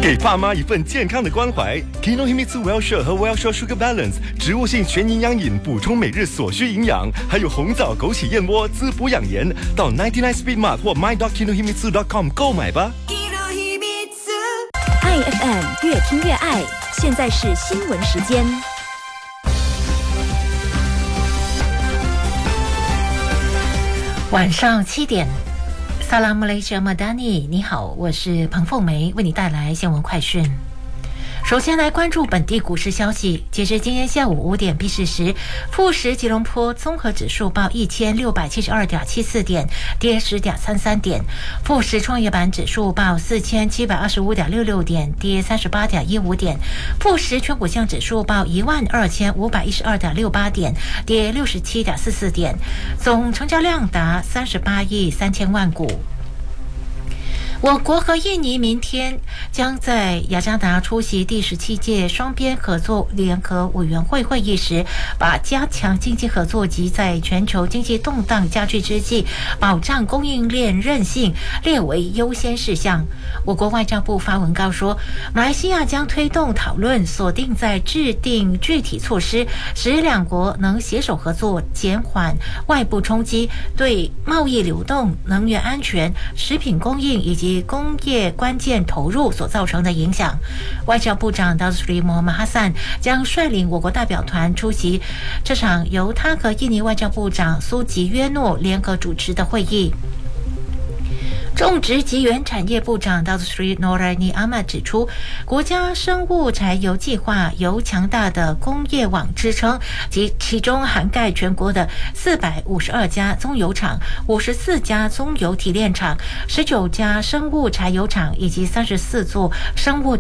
给爸妈一份健康的关怀。Kinohimitsu Well-Share 和 Well-Share Sugar Balance 植物性全营养饮，补充每日所需营养，还有红枣枸杞燕窝滋补养颜。到99 Speed Mart 或 my.kinohimitsu.com 购买吧。 爱 FM 越听越爱，现在是新闻时间。 晚上7点。萨拉姆雷什马达尼，你好，我是彭凤梅，为你带来新闻快讯。首先来关注本地股市消息。截至今天下午5点闭市时，富时吉隆坡综合指数报1672.74点，跌10.33点；富时创业板指数报4725.66点，跌38.15点；富时全股项指数报12512.68点，跌67.44点。总成交量达38亿3000万股。我国和印尼明天将在雅加达出席第17届双边合作联合委员会会议时，把加强经济合作及在全球经济动荡加剧之际保障供应链韧性列为优先事项。我国外交部发文告说，马来西亚将推动讨论，锁定在制定具体措施，使两国能携手合作，减缓外部冲击对贸易流动、能源安全、食品供应以及工业关键投入所造成的影响。外交部长达斯里摩哈马哈散将率领我国代表团出席这场由他和印尼外交部长苏吉约诺联合主持的会议。种植及原产业部长达斯里诺拉尼阿玛指出，国家生物柴油计划由强大的工业网支撑，及其中涵盖全国的452家棕油厂、54家棕油提炼厂、19家生物柴油厂以及34座生物